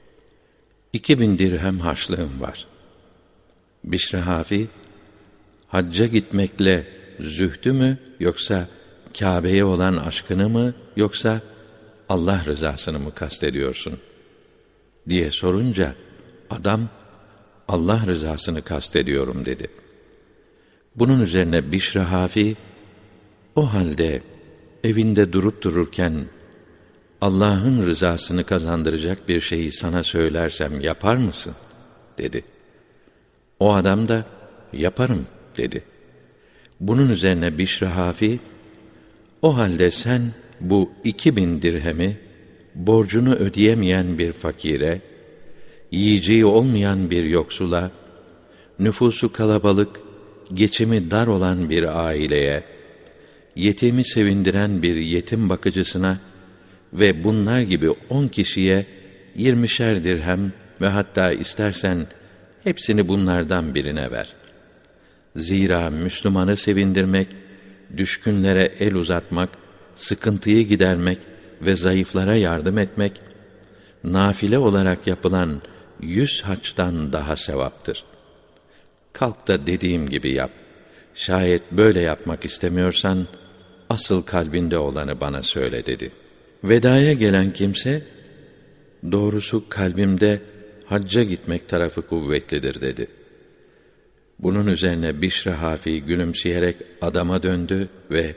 İki bin dirhem harçlığım var. Bişr-i Hafi, hacca gitmekle zühdü mü yoksa Kâbe'ye olan aşkını mı yoksa Allah rızasını mı kastediyorsun diye sorunca adam Allah rızasını kastediyorum dedi. Bunun üzerine Bişr-i Hafi, o halde evinde durup dururken Allah'ın rızasını kazandıracak bir şeyi sana söylersem yapar mısın dedi. O adam da yaparım dedi. Bunun üzerine Bişr-i Hafi, o halde sen bu iki bin dirhemi borcunu ödeyemeyen bir fakire, yiyeceği olmayan bir yoksula, nüfusu kalabalık, geçimi dar olan bir aileye, yetimi sevindiren bir yetim bakıcısına ve bunlar gibi on kişiye yirmişer dirhem ve hatta istersen hepsini bunlardan birine ver. Zira Müslümanı sevindirmek, düşkünlere el uzatmak, sıkıntıyı gidermek ve zayıflara yardım etmek, nafile olarak yapılan yüz haçtan daha sevaptır. Kalk da dediğim gibi yap. Şayet böyle yapmak istemiyorsan, asıl kalbinde olanı bana söyle dedi. Vedaya gelen kimse, doğrusu kalbimde hacca gitmek tarafı kuvvetlidir dedi. Bunun üzerine Bişr-i Hafi gülümseyerek adama döndü ve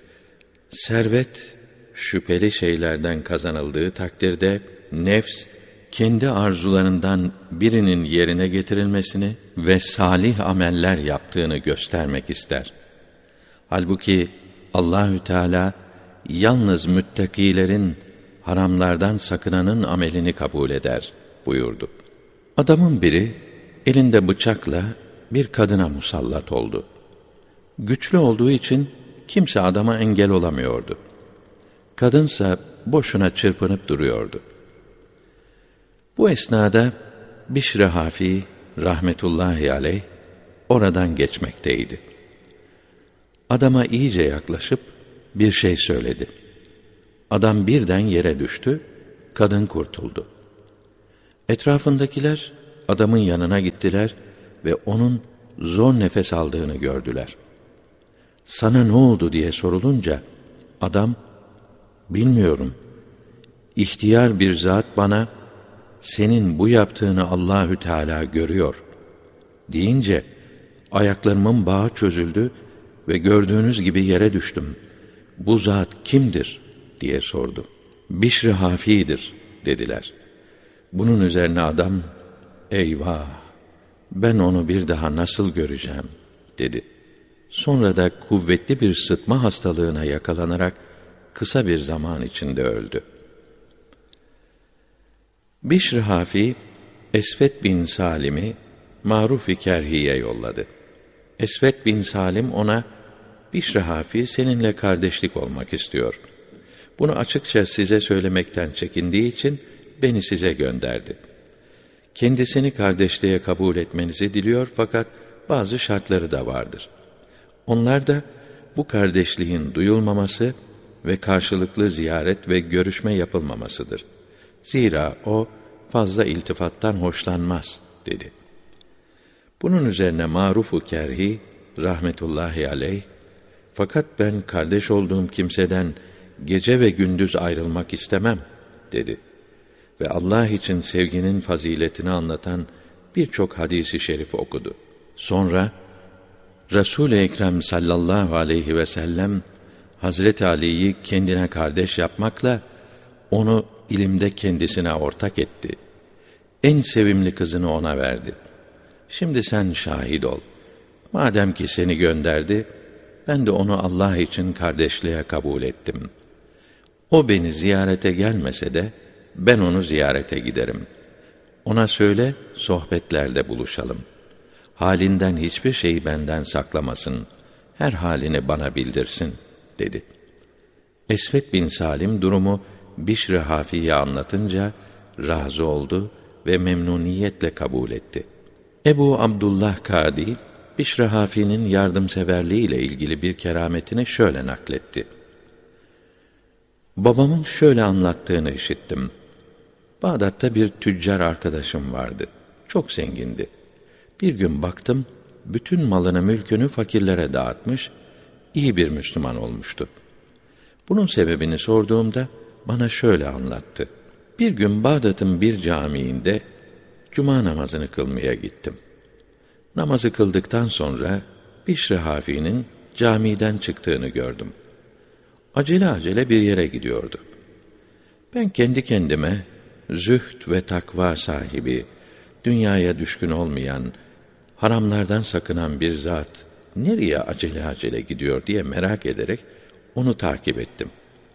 servet şüpheli şeylerden kazanıldığı takdirde nefs kendi arzularından birinin yerine getirilmesini ve salih ameller yaptığını göstermek ister. Halbuki Allahü Teala yalnız müttakilerin, haramlardan sakınanın amelini kabul eder buyurdu. Adamın biri elinde bıçakla bir kadına musallat oldu. Güçlü olduğu için kimse adama engel olamıyordu. Kadınsa boşuna çırpınıp duruyordu. Bu esnada Bişr-i Hafi rahmetullahi aleyh oradan geçmekteydi. Adama iyice yaklaşıp bir şey söyledi. Adam birden yere düştü, kadın kurtuldu. Etrafındakiler adamın yanına gittiler ve onun zor nefes aldığını gördüler. "Sana ne oldu?" diye sorulunca adam, "Bilmiyorum. İhtiyar bir zat bana, senin bu yaptığını Allahü Teala görüyor" deyince ayaklarımın bağı çözüldü ve gördüğünüz gibi yere düştüm. "Bu zat kimdir?" diye sordu. "Bişr-i Hafi'dir" dediler. Bunun üzerine adam, "Eyvah! Ben onu bir daha nasıl göreceğim?" dedi. Sonra da kuvvetli bir sıtma hastalığına yakalanarak kısa bir zaman içinde öldü. Bişr-i Hafi, Esvet bin Salim'i Maruf-i Kerhi'ye yolladı. Esvet bin Salim ona, "Bişr-i Hafi seninle kardeşlik olmak istiyor. Bunu açıkça size söylemekten çekindiği için beni size gönderdi. Kendisini kardeşliğe kabul etmenizi diliyor fakat bazı şartları da vardır. Onlar da bu kardeşliğin duyulmaması ve karşılıklı ziyaret ve görüşme yapılmamasıdır. Zira o fazla iltifattan hoşlanmaz" dedi. Bunun üzerine Maruf-u Kerhi rahmetullahi aleyh, "Fakat ben kardeş olduğum kimseden gece ve gündüz ayrılmak istemem" dedi. Ve Allah için sevginin faziletini anlatan birçok hadis-i şerif okudu. Sonra Resul-i Ekrem sallallahu aleyhi ve sellem Hazreti Ali'yi kendine kardeş yapmakla onu ilimde kendisine ortak etti. En sevimli kızını ona verdi. Şimdi sen şahit ol. Madem ki seni gönderdi, ben de onu Allah için kardeşliğe kabul ettim. O beni ziyarete gelmese de ben onu ziyarete giderim. Ona söyle, sohbetlerde buluşalım. Halinden hiçbir şeyi benden saklamasın. Her halini bana bildirsin" dedi. Esvet bin Salim durumu Bişr-i Hafi'ye anlatınca razı oldu ve memnuniyetle kabul etti. Ebu Abdullah Kadi, Bişr-i Hafi'nin yardımseverliğiyle ilgili bir kerametini şöyle nakletti. "Babamın şöyle anlattığını işittim. Bağdat'ta bir tüccar arkadaşım vardı. Çok zengindi. Bir gün baktım, bütün malını mülkünü fakirlere dağıtmış, iyi bir Müslüman olmuştu. Bunun sebebini sorduğumda bana şöyle anlattı. Bir gün Bağdat'ın bir camiinde cuma namazını kılmaya gittim. Namazı kıldıktan sonra Bişr-i Hafi'nin camiden çıktığını gördüm. Acele acele bir yere gidiyordu. Ben kendi kendime, zühd ve takva sahibi, dünyaya düşkün olmayan, haramlardan sakınan bir zat nereye acele acele gidiyor diye merak ederek onu takip ettim.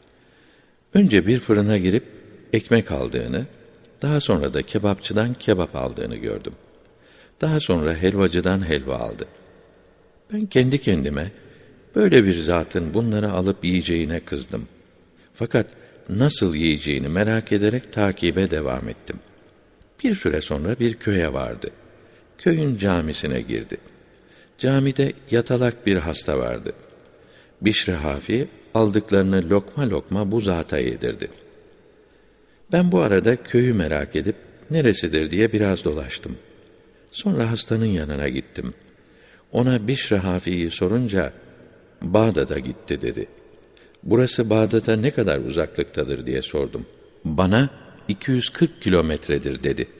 Önce bir fırına girip ekmek aldığını, daha sonra da kebapçıdan kebap aldığını gördüm. Daha sonra helvacıdan helva aldı. Ben kendi kendime böyle bir zatın bunları alıp yiyeceğine kızdım. Fakat nasıl yiyeceğini merak ederek takibe devam ettim. Bir süre sonra bir köye vardı. Köyün camisine girdi. Camide yatalak bir hasta vardı. Bişr-i Hafi aldıklarını lokma lokma bu zata yedirdi. Ben bu arada köyü merak edip neresidir diye biraz dolaştım. Sonra hastanın yanına gittim. Ona Bişr-i Hafi'yi sorunca Bağdat'a gitti dedi. Burası Bağdat'a ne kadar uzaklıktadır diye sordum. Bana iki yüz kırk kilometredir dedi.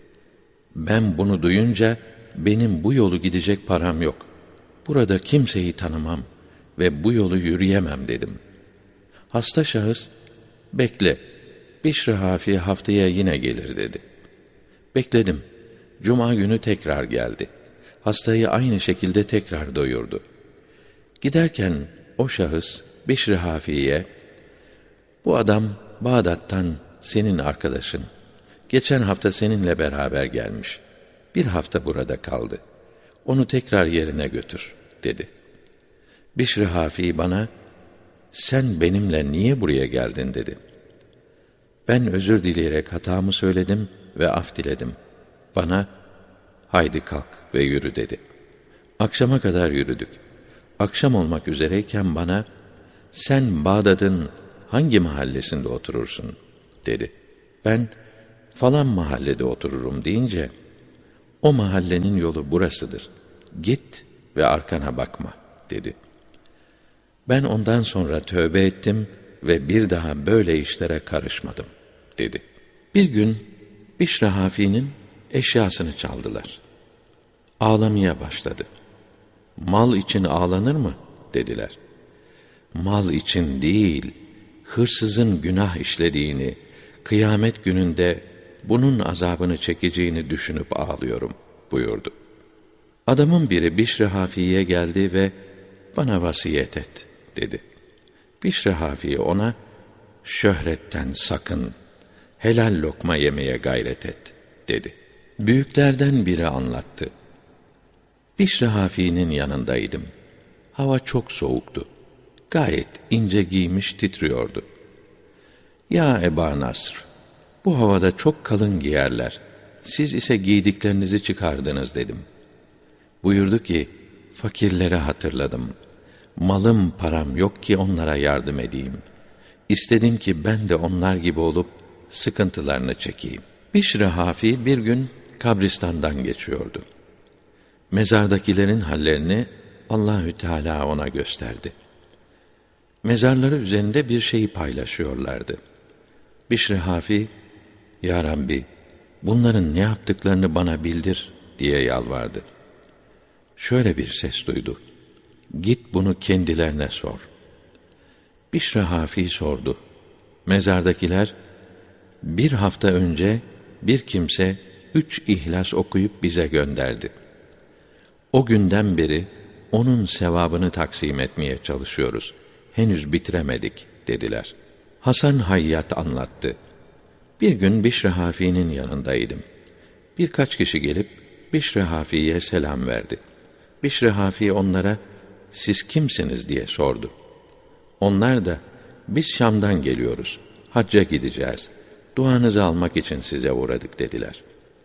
Ben bunu duyunca benim bu yolu gidecek param yok. Burada kimseyi tanımam ve bu yolu yürüyemem dedim. Hasta şahıs, bekle, Bişr-i Hafi haftaya yine gelir dedi. Bekledim. Cuma günü tekrar geldi. Hastayı aynı şekilde tekrar doyurdu. Giderken o şahıs Bişr-i Hafi'ye, bu adam Bağdat'tan senin arkadaşın. Geçen hafta seninle beraber gelmiş. Bir hafta burada kaldı. Onu tekrar yerine götür dedi. Bişr-i Hafi bana, sen benimle niye buraya geldin dedi. Ben özür dileyerek hatamı söyledim ve af diledim. Bana, haydi kalk ve yürü dedi. Akşama kadar yürüdük. Akşam olmak üzereyken bana, sen Bağdat'ın hangi mahallesinde oturursun dedi. Ben falan mahallede otururum deyince, o mahallenin yolu burasıdır. Git ve arkana bakma dedi. Ben ondan sonra tövbe ettim ve bir daha böyle işlere karışmadım dedi. Bir gün Bişr Hafi'nin eşyasını çaldılar. Ağlamaya başladı. Mal için ağlanır mı? Dediler. Mal için değil, hırsızın günah işlediğini, kıyamet gününde bunun azabını çekeceğini düşünüp ağlıyorum buyurdu. Adamın biri Bişr Hafi'ye geldi ve bana vasiyet et dedi. Bişr Hafi ona, şöhretten sakın, helal lokma yemeye gayret et dedi. Büyüklerden biri anlattı. Bişr Hafi'nin yanındaydım. Hava çok soğuktu. Gayet ince giymiş titriyordu. Ya Eba Nasr, bu havada çok kalın giyerler. Siz ise giydiklerinizi çıkardınız dedim. Buyurdu ki, fakirleri hatırladım. Malım param yok ki onlara yardım edeyim. İstedim ki ben de onlar gibi olup sıkıntılarını çekeyim. Bişr Hafi bir gün kabristandan geçiyordu. Mezardakilerin hallerini Allahü Teala ona gösterdi. Mezarları üzerinde bir şeyi paylaşıyorlardı. Bişr Hafi, Ya Rabbi, bunların ne yaptıklarını bana bildir diye yalvardı. Şöyle bir ses duydu. Git bunu kendilerine sor. Bişr Hafi sordu. Mezardakiler, bir hafta önce bir kimse üç ihlas okuyup bize gönderdi. O günden beri onun sevabını taksim etmeye çalışıyoruz. Henüz bitiremedik dediler. Hasan Hayyat anlattı. Bir gün Bişr Hafi'nin yanındaydım. Birkaç kişi gelip Bişr Hafi'ye selam verdi. Bişr Hafi onlara, siz kimsiniz diye sordu. Onlar da, biz Şam'dan geliyoruz, hacca gideceğiz, duanızı almak için size uğradık dediler.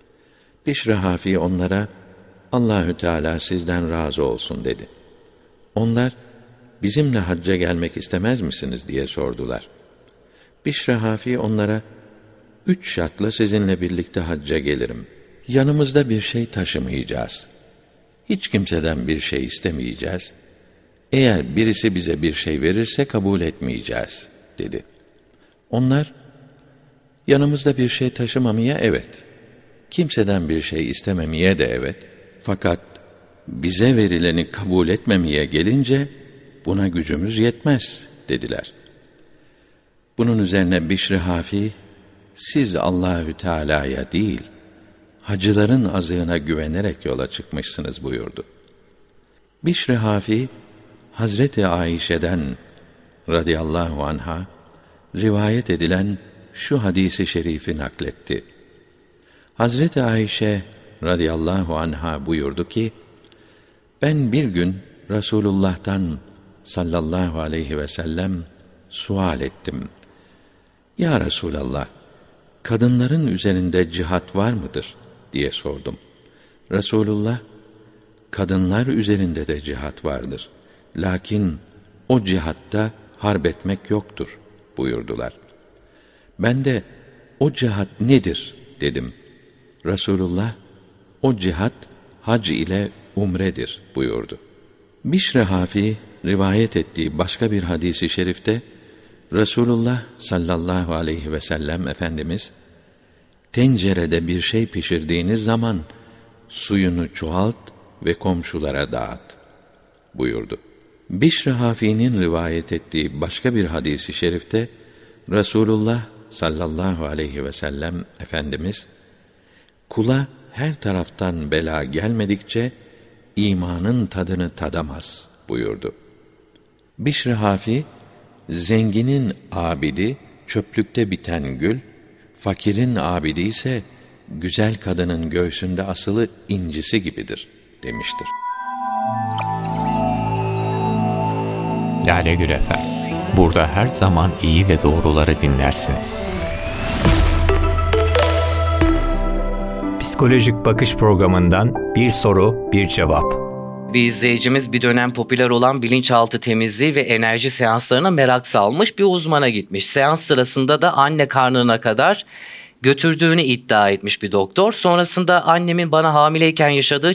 Bişr Hafi onlara, Allahü Teala sizden razı olsun dedi. Onlar, bizimle hacca gelmek istemez misiniz diye sordular. Bişr Hafi onlara, üç şartla sizinle birlikte hacca gelirim. Yanımızda bir şey taşımayacağız. Hiç kimseden bir şey istemeyeceğiz. Eğer birisi bize bir şey verirse kabul etmeyeceğiz dedi. Onlar, yanımızda bir şey taşımamaya evet, kimseden bir şey istememeye de evet, fakat bize verileni kabul etmemeye gelince buna gücümüz yetmez dediler. Bunun üzerine Bişr Hafi, siz Allahü Teala'ya değil, hacıların azığına güvenerek yola çıkmışsınız buyurdu. Bişr Hafi, Hazreti Ayşe'den radıyallahu anha rivayet edilen şu hadisi şerifi nakletti. Hazreti Ayşe radıyallahu anha buyurdu ki, ben bir gün Resulullah'tan sallallahu aleyhi ve sellem sual ettim. Ya Resulallah, kadınların üzerinde cihat var mıdır diye sordum. Resulullah, kadınlar üzerinde de cihat vardır. Lakin o cihatta harp etmek yoktur buyurdular. Ben de o cihat nedir dedim. Resulullah, o cihat hac ile umredir buyurdu. Bişr Hafi rivayet ettiği başka bir hadisi şerifte Resulullah sallallahu aleyhi ve sellem Efendimiz, tencerede bir şey pişirdiğiniz zaman suyunu çoğalt ve komşulara dağıt buyurdu. Bişr Hafi'nin rivayet ettiği başka bir hadisi şerifte Resulullah sallallahu aleyhi ve sellem Efendimiz, kula her taraftan bela gelmedikçe imanın tadını tadamaz buyurdu. Bişr Hafi, zenginin abidi çöplükte biten gül, fakirin abidi ise güzel kadının göğsünde asılı incisi gibidir demiştir. Lale Gül Efe. Burada her zaman iyi ve doğruları dinlersiniz. Psikolojik Bakış programından bir soru, bir cevap. Bir izleyicimiz bir dönem popüler olan bilinçaltı temizliği ve enerji seanslarına merak salmış, bir uzmana gitmiş. Seans sırasında da anne karnına kadar götürdüğünü iddia etmiş bir doktor. Sonrasında annemin bana hamileyken yaşadığı